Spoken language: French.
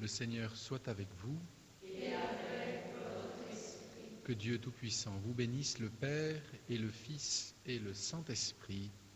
Le Seigneur soit avec vous. Et avec votre esprit. Que Dieu Tout-Puissant vous bénisse, le Père et le Fils et le Saint-Esprit.